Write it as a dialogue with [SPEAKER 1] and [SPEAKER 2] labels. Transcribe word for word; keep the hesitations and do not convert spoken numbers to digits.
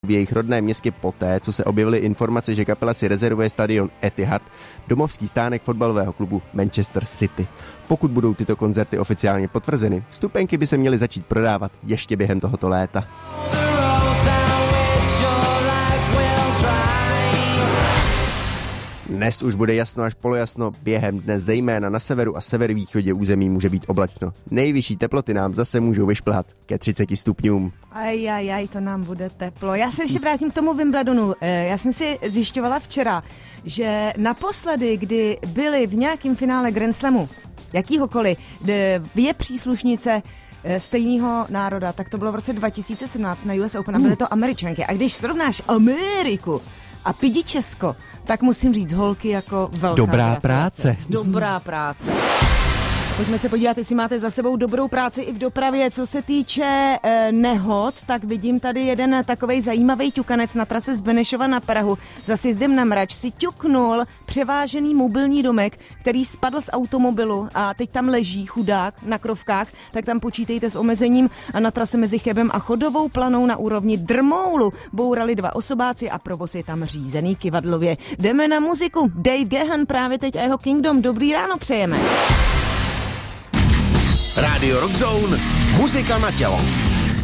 [SPEAKER 1] v jejich rodném městě poté, co se objevily informace, že kapela si rezervuje stadion Etihad, domovský stánek fotbalového klubu Manchester City. Pokud budou tyto koncerty oficiálně potvrzeny, vstupenky by se měly začít prodávat ještě během tohoto léta. Dnes už bude jasno až polojasno, během dne zejména na severu a severovýchodě území může být oblačno. Nejvyšší teploty nám zase můžou vyšplhat ke třiceti stupňům.
[SPEAKER 2] Aj, aj, aj, to nám bude teplo. Já se ještě vrátím k tomu Wimbledonu. Já jsem si zjišťovala včera, že naposledy, kdy byli v nějakém finále Grand Slamu, jakýhokoliv, dvě příslušnice stejného národa, tak to bylo v roce dva tisíce sedmnáct na U S Open a byly to Američanky. A když srovnáš Ameriku a pidi Česko, tak musím říct holky jako velká
[SPEAKER 1] Dobrá práce.
[SPEAKER 2] Dobrá práce. Pojďme se podívat, jestli máte za sebou dobrou práci i v dopravě. Co se týče eh, nehod, tak vidím tady jeden takovej zajímavý ťukanec na trase z Benešova na Prahu. Za sjezdem na Mrač si ťuknul převážený mobilní domek, který spadl z automobilu a teď tam leží chudák na krovkách, tak tam počítejte s omezením a na trase mezi Chebem a Chodovou Planou na úrovni Drmoulu bourali dva osobáci a provoz je tam řízený kivadlově. Jdeme na muziku. Dave Gahan právě teď a jeho Kingdom. Dobrý ráno přejeme.
[SPEAKER 3] Rádio Rock Zone, muzika na tělo.